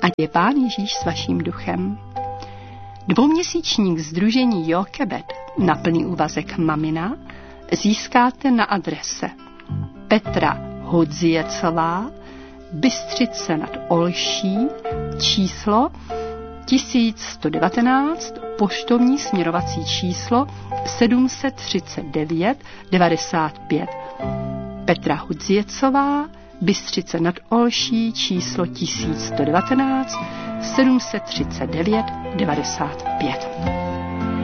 Ať je Pán Ježíš s vaším duchem. Dvouměsíčník sdružení Jochebed na plný úvazek Mamina získáte na adrese Petra Hodziecová, Bystřice nad Olší, číslo 1119, poštovní směrovací číslo 739 95. Petra Hodziecová, Bystřice nad Olší, číslo 1119 739 95.